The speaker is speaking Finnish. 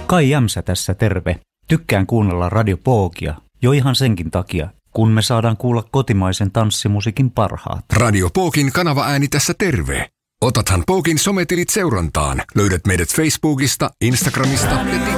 Kai Jämsä tässä terve. Tykkään kuunnella Radio Pookia, jo ihan senkin takia, kun me saadaan kuulla kotimaisen tanssimusiikin parhaat. Radio Pookin kanavaääni tässä terve. Otathan Pookin sometilit seurantaan. Löydät meidät Facebookista, Instagramista ja